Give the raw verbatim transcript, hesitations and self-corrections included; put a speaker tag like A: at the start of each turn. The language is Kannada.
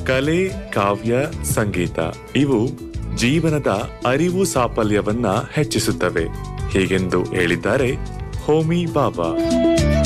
A: ಕಲೆ, ಕಾವ್ಯ, ಸಂಗೀತ ಇವು ಜೀವನದ ಅರಿವು ಸಾಫಲ್ಯವನ್ನ ಹೆಚ್ಚಿಸುತ್ತವೆ ಹೀಗೆಂದು ಹೇಳಿದ್ದಾರೆ ಹೋಮಿ ಬಾಬಾ.